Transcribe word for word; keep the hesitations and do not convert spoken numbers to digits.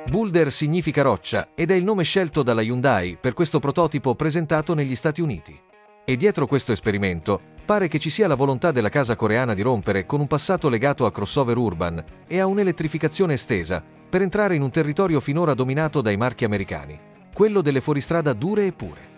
Boulder significa roccia ed è il nome scelto dalla Hyundai per questo prototipo presentato negli Stati Uniti. E dietro questo esperimento pare che ci sia la volontà della casa coreana di rompere con un passato legato a crossover urban e a un'elettrificazione estesa per entrare in un territorio finora dominato dai marchi americani, quello delle fuoristrada dure e pure.